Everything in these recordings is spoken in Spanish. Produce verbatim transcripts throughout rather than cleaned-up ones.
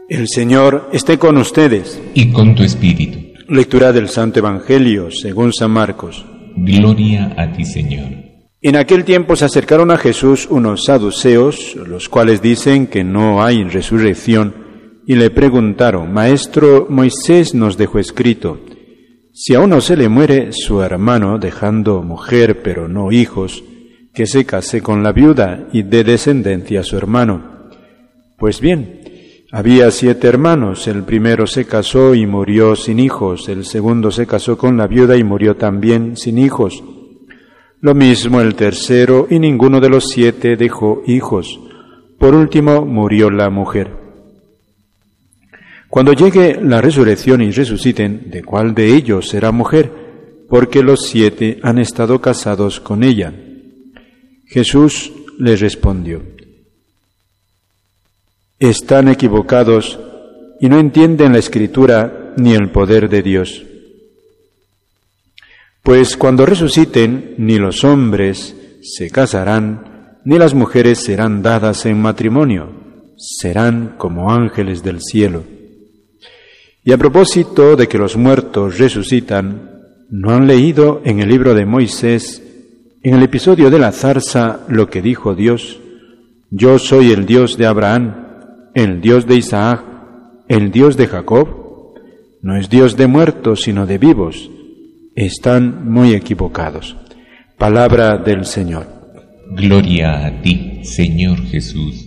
El Señor esté con ustedes. Y con tu espíritu. Lectura del Santo Evangelio según San Marcos. Gloria a ti, Señor. En aquel tiempo se acercaron a Jesús unos saduceos, los cuales dicen que no hay resurrección, y le preguntaron: Maestro, Moisés nos dejó escrito: si a uno se le muere su hermano, dejando mujer pero no hijos, que se case con la viuda y dé descendencia a su hermano. Pues bien, había siete hermanos, el primero se casó y murió sin hijos, el segundo se casó con la viuda y murió también sin hijos. Lo mismo el tercero, y ninguno de los siete dejó hijos. Por último murió la mujer. Cuando llegue la resurrección y resuciten, ¿de cuál de ellos será mujer? Porque los siete han estado casados con ella. Jesús les respondió: están equivocados y no entienden la Escritura ni el poder de Dios. Pues cuando resuciten, ni los hombres se casarán, ni las mujeres serán dadas en matrimonio, serán como ángeles del cielo. Y a propósito de que los muertos resucitan, ¿no han leído en el libro de Moisés, en el episodio de la zarza, lo que dijo Dios? Yo soy el Dios de Abraham, el Dios de Isaac, el Dios de Jacob. No es Dios de muertos, sino de vivos. Están muy equivocados. Palabra del Señor. Gloria a ti, Señor Jesús.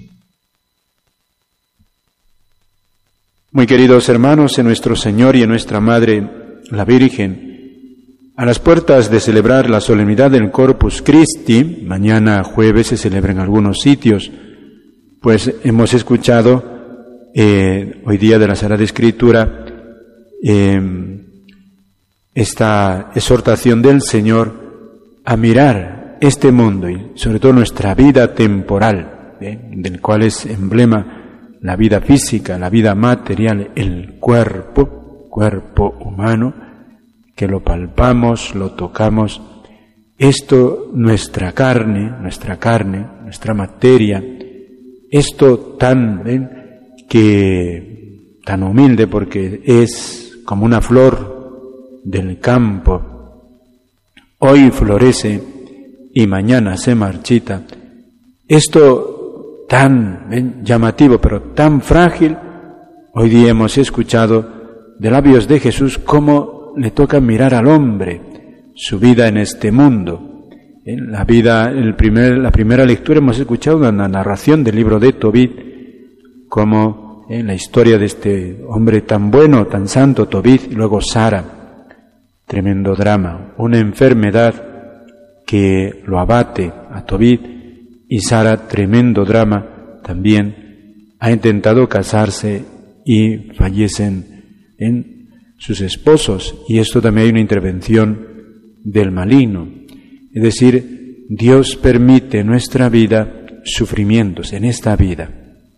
Muy queridos hermanos, en nuestro Señor y en nuestra Madre, la Virgen, a las puertas de celebrar la solemnidad del Corpus Christi, mañana jueves se celebra en algunos sitios, pues hemos escuchado eh, hoy día de la Sagrada Escritura eh, esta exhortación del Señor a mirar este mundo y sobre todo nuestra vida temporal, ¿eh? del cual es emblema la vida física, la vida material, el cuerpo, cuerpo humano, que lo palpamos, lo tocamos. Esto, nuestra carne, nuestra carne, nuestra materia, esto tan, ¿ven? que tan humilde porque es como una flor del campo, hoy florece y mañana se marchita. Esto tan ¿ven? llamativo, pero tan frágil, hoy día hemos escuchado de labios de Jesús cómo le toca mirar al hombre, su vida en este mundo. En la vida, el primer, la primera lectura hemos escuchado una narración del libro de Tobit, como en la historia de este hombre tan bueno, tan santo, Tobit, y luego Sara. Tremendo drama, una enfermedad que lo abate a Tobit, y Sara, tremendo drama también, ha intentado casarse y fallecen en sus esposos, y esto también hay una intervención del maligno. Es decir, Dios permite en nuestra vida sufrimientos, en esta vida.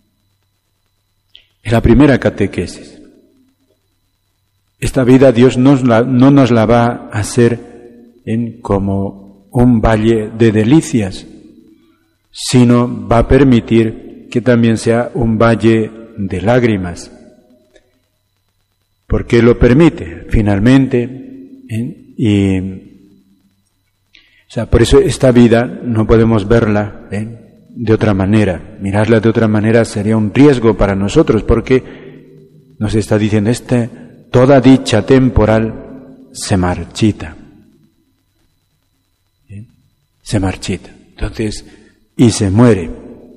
Es la primera catequesis. Esta vida Dios nos la, no nos la va a hacer en como un valle de delicias, sino va a permitir que también sea un valle de lágrimas. ¿Por qué lo permite? Finalmente, ¿eh? y, o sea, por eso esta vida no podemos verla ¿eh? de otra manera. Mirarla de otra manera sería un riesgo para nosotros, porque nos está diciendo, este, toda dicha temporal se marchita. ¿Eh? Se marchita. Entonces, y se muere.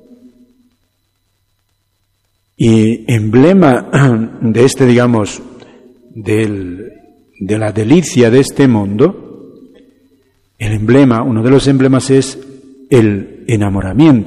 Y emblema de este, digamos, del, de la delicia de este mundo, el emblema, uno de los emblemas es el enamoramiento.